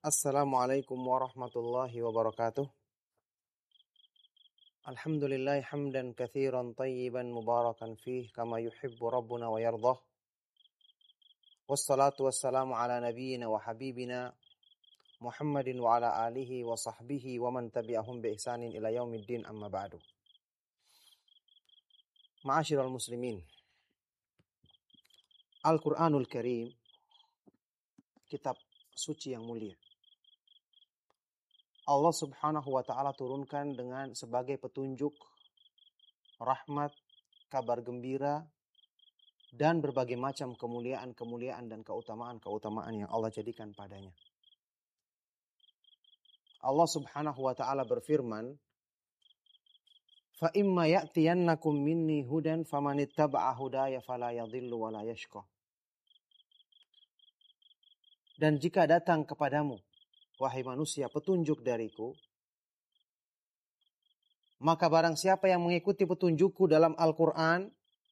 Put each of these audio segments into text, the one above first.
Assalamualaikum warahmatullahi wabarakatuh. Alhamdulillah hamdan katsiran tayyiban mubarakan fih kama yuhibbu rabbuna wa yardah. Wassalatu wassalamu ala nabiyyina wa habibina Muhammadin wa ala alihi wa sahbihi wa man tabi'ahum bi ihsanin ila yaumiddin amma ba'du. Ma'asyiral muslimin. Al-Qur'anul Karim, kitab suci yang mulia, Allah Subhanahu wa taala turunkan dengan sebagai petunjuk, rahmat, kabar gembira, dan berbagai macam kemuliaan-kemuliaan dan keutamaan-keutamaan yang Allah jadikan padanya. Allah Subhanahu wa taala berfirman, "Fa imma ya'tiyannakum minni hudan famanittaba'a hudaya fala yadhillu wa la yashqa." Dan jika datang kepadamu, wahai manusia, petunjuk dariku, maka barang siapa yang mengikuti petunjukku dalam Al-Quran,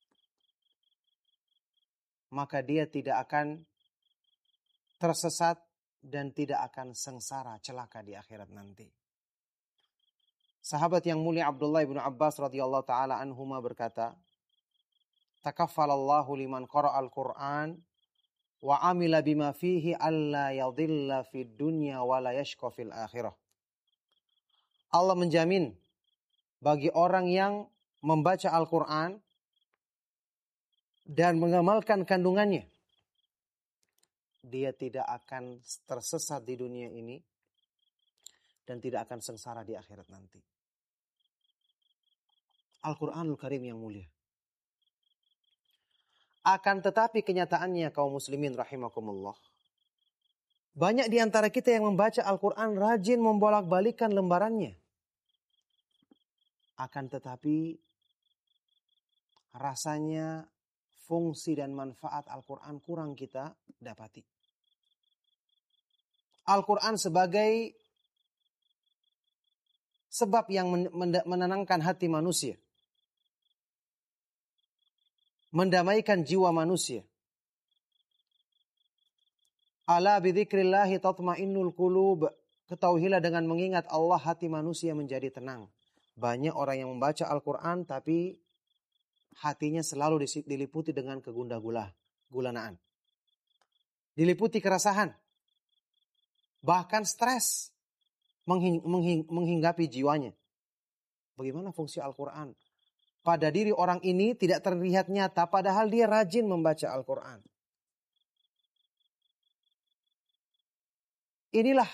maka dia tidak akan tersesat dan tidak akan sengsara celaka di akhirat nanti. Sahabat yang mulia Abdullah bin Abbas radhiyallahu taala anhuma berkata, "Takaffalallahu liman qara'al Qur'an wa amila bima fihi alla yadhilla fid dunya wa la yashqa fil akhirah." Allah menjamin bagi orang yang membaca Al-Quran dan mengamalkan kandungannya, dia tidak akan tersesat di dunia ini dan tidak akan sengsara di akhirat nanti. Al-Quranul Karim yang mulia. Akan tetapi kenyataannya kaum muslimin rahimakumullah, banyak di antara kita yang membaca Al-Quran rajin membolak-balikan lembarannya. Akan tetapi rasanya fungsi dan manfaat Al-Quran kurang kita dapati. Al-Quran sebagai sebab yang menenangkan hati manusia, mendamaikan jiwa manusia. Ala bidzikrillahi tatmainnul qulub. Ketahuilah dengan mengingat Allah hati manusia menjadi tenang. Banyak orang yang membaca Al-Quran tapi hatinya selalu diliputi dengan kegundah-gulanaan. Diliputi keresahan. Bahkan stres menghinggapi jiwanya. Bagaimana fungsi Al-Quran? Pada diri orang ini tidak terlihat nyata, padahal dia rajin membaca Al-Quran. Inilah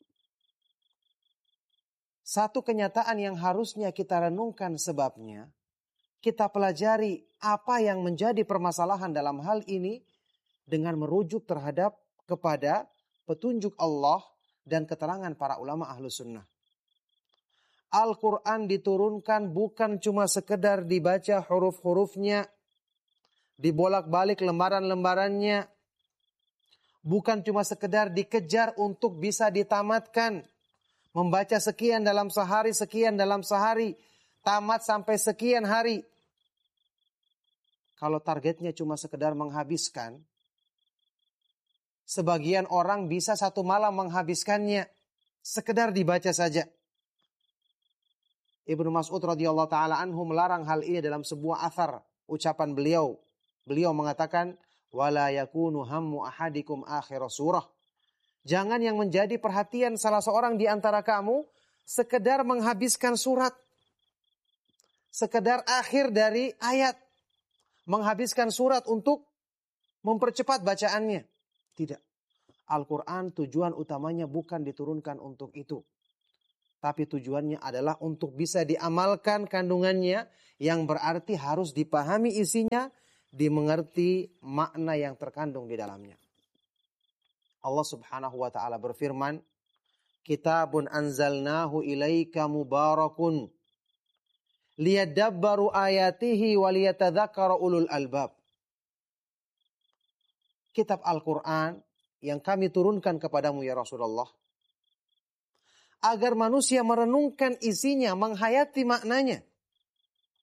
satu kenyataan yang harusnya kita renungkan sebabnya. Kita pelajari apa yang menjadi permasalahan dalam hal ini dengan merujuk terhadap kepada petunjuk Allah dan keterangan para ulama Ahlus Sunnah. Al-Quran diturunkan bukan cuma sekedar dibaca huruf-hurufnya, dibolak-balik lembaran-lembarannya, bukan cuma sekedar dikejar untuk bisa ditamatkan, membaca sekian dalam sehari, tamat sampai sekian hari. Kalau targetnya cuma sekedar menghabiskan, sebagian orang bisa satu malam menghabiskannya, sekedar dibaca saja. Ibnu Mas'ud radhiyallahu taala anhu melarang hal ini dalam sebuah athar, ucapan beliau. Beliau mengatakan, "Wala yakunu hammu ahadikum akhir surah." Jangan yang menjadi perhatian salah seorang di antara kamu sekedar menghabiskan surat, sekedar akhir dari ayat, menghabiskan surat untuk mempercepat bacaannya. Tidak. Al-Quran tujuan utamanya bukan diturunkan untuk itu. Tapi tujuannya adalah untuk bisa diamalkan kandungannya, yang berarti harus dipahami isinya, dimengerti makna yang terkandung di dalamnya. Allah Subhanahu wa taala berfirman, "Kitabun anzalnahu ilaika mubarakun liyadabbaru ayatihi wa liyatadzakkara ulul albab." Kitab Al-Quran yang kami turunkan kepadamu ya Rasulullah, agar manusia merenungkan isinya, menghayati maknanya.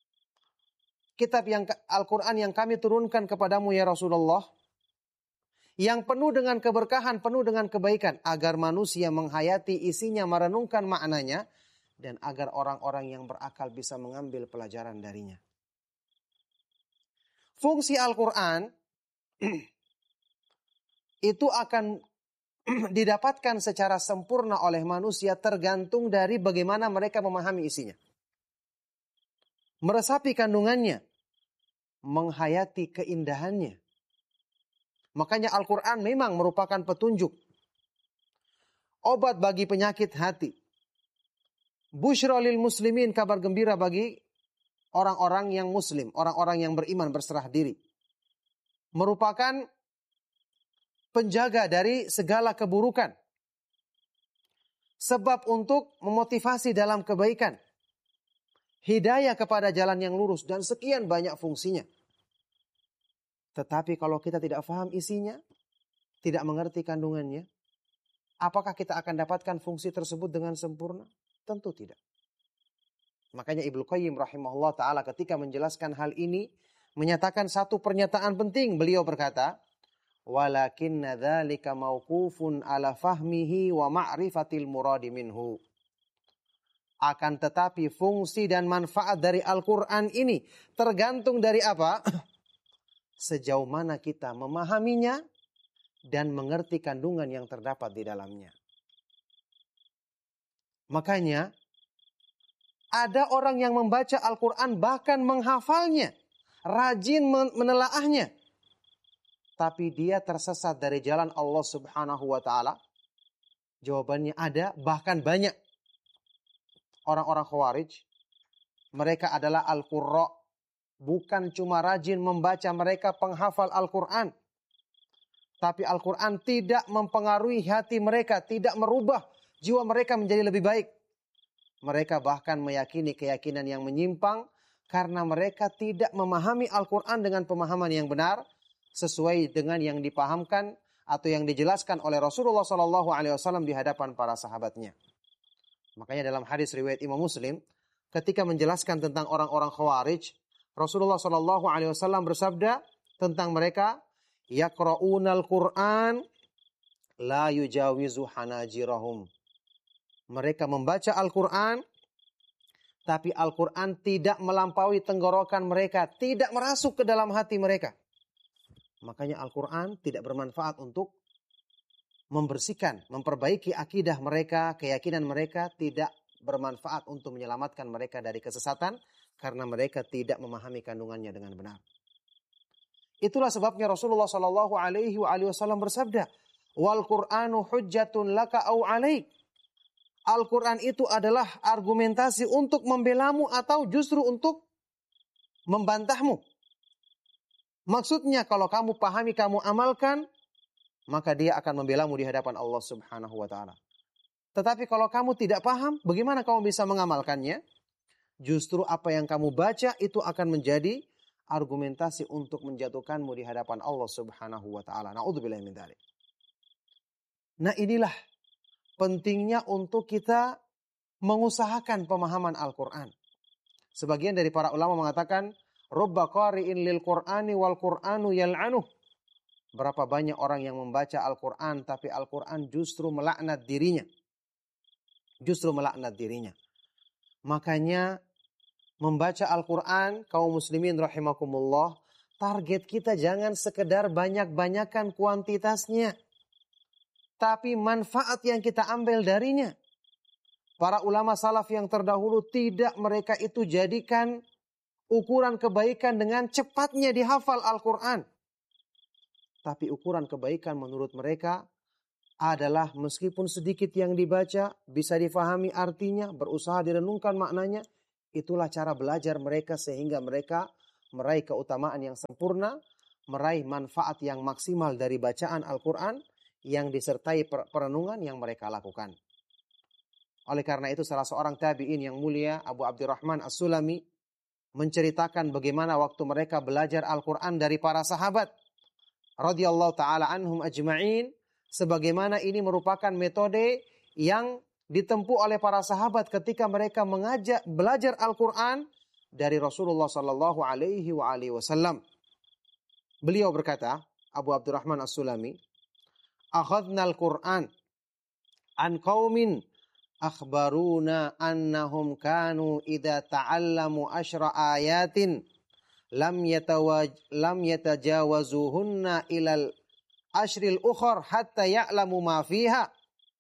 Kitab yang Al-Quran yang kami turunkan kepadamu ya Rasulullah, yang penuh dengan keberkahan, penuh dengan kebaikan, agar manusia menghayati isinya, merenungkan maknanya, dan agar orang-orang yang berakal bisa mengambil pelajaran darinya. Fungsi Al-Quran itu akan didapatkan secara sempurna oleh manusia tergantung dari bagaimana mereka memahami isinya. Meresapi kandungannya, menghayati keindahannya. Makanya Al-Quran memang merupakan petunjuk, obat bagi penyakit hati. Busyra lil muslimin, kabar gembira bagi orang-orang yang muslim, orang-orang yang beriman, berserah diri. Merupakan penjaga dari segala keburukan. Sebab untuk memotivasi dalam kebaikan. Hidayah kepada jalan yang lurus, dan sekian banyak fungsinya. Tetapi kalau kita tidak paham isinya, tidak mengerti kandungannya, apakah kita akan dapatkan fungsi tersebut dengan sempurna? Tentu tidak. Makanya Ibnu Qayyim rahimahullah ta'ala ketika menjelaskan hal ini, menyatakan satu pernyataan penting. Beliau berkata, walakinna dzalika mauqufun ala fahmihi wa ma'rifatil muradi minhu. Akan tetapi fungsi dan manfaat dari Al-Quran ini tergantung dari apa? Sejauh mana kita memahaminya dan mengerti kandungan yang terdapat di dalamnya. Makanya, ada orang yang membaca Al-Quran bahkan menghafalnya, rajin menelaahnya. Tapi dia tersesat dari jalan Allah Subhanahu wa ta'ala. Jawabannya ada, bahkan banyak. Orang-orang Khawarij, mereka adalah Al-Qurra. Bukan cuma rajin membaca, mereka penghafal Al-Quran. Tapi Al-Quran tidak mempengaruhi hati mereka, tidak merubah jiwa mereka menjadi lebih baik. Mereka bahkan meyakini keyakinan yang menyimpang karena mereka tidak memahami Al-Quran dengan pemahaman yang benar sesuai dengan yang dipahamkan atau yang dijelaskan oleh Rasulullah SAW di hadapan para sahabatnya. Makanya dalam hadis riwayat Imam Muslim, ketika menjelaskan tentang orang-orang Khawarij, Rasulullah SAW bersabda tentang mereka, yaqra'unal Qur'an la yujawizu hanajirahum. Mereka membaca Al-Quran, tapi Al-Quran tidak melampaui tenggorokan mereka, tidak merasuk ke dalam hati mereka. Makanya Al-Quran tidak bermanfaat untuk membersihkan, memperbaiki akidah mereka, keyakinan mereka, tidak bermanfaat untuk menyelamatkan mereka dari kesesatan, karena mereka tidak memahami kandungannya dengan benar. Itulah sebabnya Rasulullah SAW bersabda, wal Qur'anu hujjatun laka au alaik. Al-Quran itu adalah argumentasi untuk membelamu atau justru untuk membantahmu. Maksudnya kalau kamu pahami, kamu amalkan, maka dia akan membelamu di hadapan Allah Subhanahu wa ta'ala. Tetapi kalau kamu tidak paham, bagaimana kamu bisa mengamalkannya? Justru apa yang kamu baca itu akan menjadi argumentasi untuk menjatuhkanmu di hadapan Allah Subhanahu wa ta'ala. Na'udzubillahi min dzalik. Nah, inilah pentingnya untuk kita mengusahakan pemahaman Al-Quran. Sebagian dari para ulama mengatakan, rubba qari'in lil Qur'ani wal Qur'anu yal'anuh. Berapa banyak orang yang membaca Al-Quran, tapi Al-Quran justru melaknat dirinya. Justru melaknat dirinya. Makanya membaca Al-Quran, kaum muslimin rahimakumullah, target kita jangan sekedar banyak-banyakan kuantitasnya, tapi manfaat yang kita ambil darinya. Para ulama salaf yang terdahulu tidak mereka itu jadikan ukuran kebaikan dengan cepatnya dihafal Al-Quran. Tapi ukuran kebaikan menurut mereka adalah meskipun sedikit yang dibaca, bisa difahami artinya, berusaha direnungkan maknanya. Itulah cara belajar mereka sehingga mereka meraih keutamaan yang sempurna, meraih manfaat yang maksimal dari bacaan Al-Quran yang disertai perenungan yang mereka lakukan. Oleh karena itu salah seorang tabi'in yang mulia, Abu Abdurrahman As-Sulami, menceritakan bagaimana waktu mereka belajar Al-Quran dari para sahabat radhiyallahu ta'ala anhum ajma'in, sebagaimana ini merupakan metode yang ditempuh oleh para sahabat ketika mereka belajar Al-Quran dari Rasulullah SAW. Beliau berkata, Abu Abdurrahman As-Sulami, akhadnal Qur'an an qaumin akhbaruna annahum kanu idza ta'allamu asyra ayatin lam yatajawazuhunna ilal ashril ukhar hatta ya'lamu ma fiha.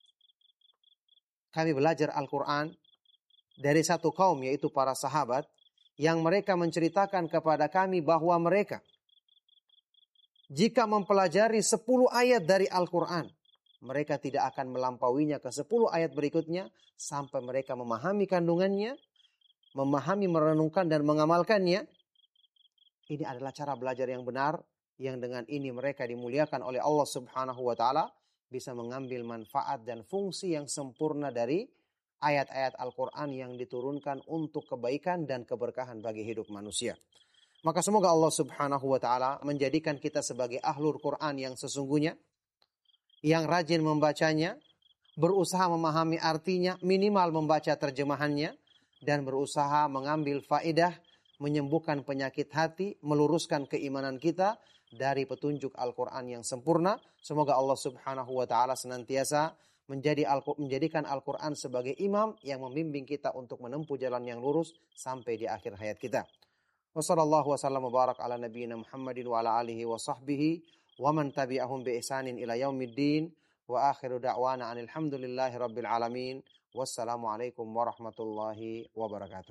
Kami belajar Al-Quran dari satu kaum, yaitu para sahabat, yang mereka menceritakan kepada kami bahwa mereka jika mempelajari 10 ayat dari Al-Quran, mereka tidak akan melampauinya ke 10 ayat berikutnya sampai mereka memahami kandungannya, memahami, merenungkan dan mengamalkannya. Ini adalah cara belajar yang benar, yang dengan ini mereka dimuliakan oleh Allah Subhanahu wa taala, bisa mengambil manfaat dan fungsi yang sempurna dari ayat-ayat Al-Quran yang diturunkan untuk kebaikan dan keberkahan bagi hidup manusia. Maka semoga Allah Subhanahu wa taala menjadikan kita sebagai ahlul Quran yang sesungguhnya, yang rajin membacanya, berusaha memahami artinya, minimal membaca terjemahannya, dan berusaha mengambil faedah, menyembuhkan penyakit hati, meluruskan keimanan kita dari petunjuk Al-Quran yang sempurna. Semoga Allah Subhanahu wa taala senantiasa menjadikan Al-Quran sebagai imam yang membimbing kita untuk menempuh jalan yang lurus sampai di akhir hayat kita. Wassallallahu wasallam wa barak ala nabiyyina Muhammadin wa ala alihi wa sahbihi wa man tabi'ahum bi ihsanin ila yaumiddin wa akhiru da'wana anil hamdulillahi rabbil alamin. Wassalamu alaikum warahmatullahi wabarakatuh.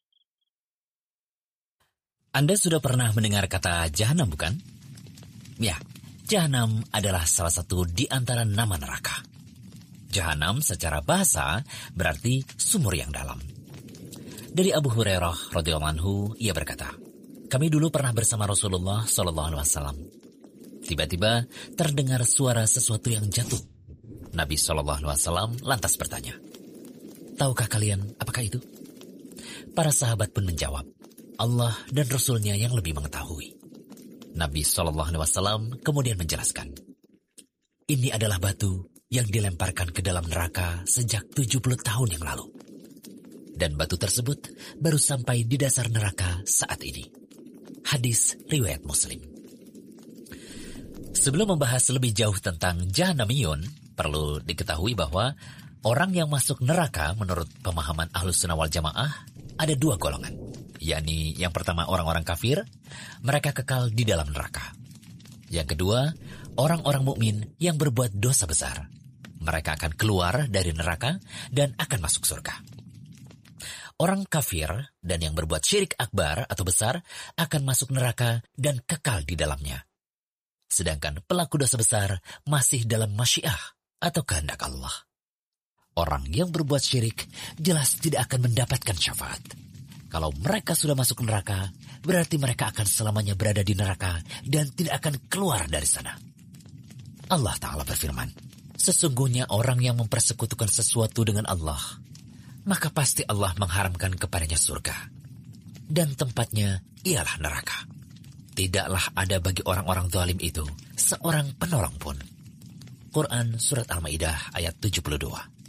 Anda sudah pernah mendengar kata jahanam, bukan? Ya, jahanam adalah salah satu di antara nama neraka. Jahanam secara bahasa berarti sumur yang dalam. Dari Abu Hurairah radhiyallahu anhu, ia berkata, kami dulu pernah bersama Rasulullah SAW. Tiba-tiba terdengar suara sesuatu yang jatuh. Nabi SAW lantas bertanya, tahukah kalian apakah itu? Para sahabat pun menjawab, Allah dan Rasulnya yang lebih mengetahui. Nabi SAW kemudian menjelaskan, ini adalah batu yang dilemparkan ke dalam neraka sejak 70 tahun yang lalu. Dan batu tersebut baru sampai di dasar neraka saat ini. Hadis riwayat Muslim. Sebelum membahas lebih jauh tentang Jahanamiyun, perlu diketahui bahwa orang yang masuk neraka menurut pemahaman Ahlus Sunnah wal Jamaah ada 2 golongan. Yakni yang pertama orang-orang kafir, mereka kekal di dalam neraka. Yang kedua, orang-orang mukmin yang berbuat dosa besar. Mereka akan keluar dari neraka dan akan masuk surga. Orang kafir dan yang berbuat syirik akbar atau besar akan masuk neraka dan kekal di dalamnya. Sedangkan pelaku dosa besar masih dalam masyiah atau kehendak Allah. Orang yang berbuat syirik jelas tidak akan mendapatkan syafaat. Kalau mereka sudah masuk neraka, berarti mereka akan selamanya berada di neraka dan tidak akan keluar dari sana. Allah Ta'ala berfirman, sesungguhnya orang yang mempersekutukan sesuatu dengan Allah, maka pasti Allah mengharamkan kepadanya surga. Dan tempatnya ialah neraka. Tidaklah ada bagi orang-orang zalim itu seorang penolong pun. Quran Surat Al-Ma'idah ayat 72.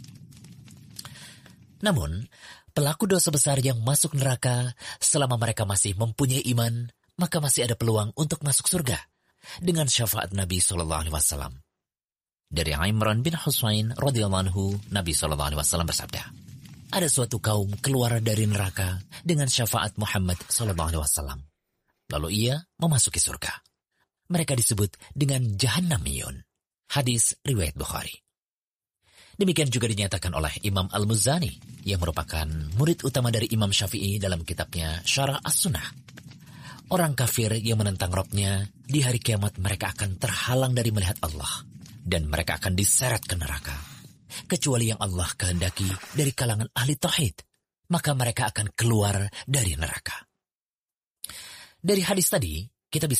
Namun, pelaku dosa besar yang masuk neraka selama mereka masih mempunyai iman, maka masih ada peluang untuk masuk surga dengan syafaat Nabi SAW. Dari Imran bin Husain radhiyallahu anhu, Nabi SAW bersabda, ada suatu kaum keluar dari neraka dengan syafaat Muhammad SAW. Lalu ia memasuki surga. Mereka disebut dengan Jahannamiyun. Hadis riwayat Bukhari. Demikian juga dinyatakan oleh Imam Al-Muzani yang merupakan murid utama dari Imam Syafi'i dalam kitabnya Syarah As-Sunnah. Orang kafir yang menentang Rabb-nya di hari kiamat mereka akan terhalang dari melihat Allah dan mereka akan diseret ke neraka. Kecuali yang Allah kehendaki dari kalangan ahli tauhid, maka mereka akan keluar dari neraka. Dari hadis tadi, kita bisa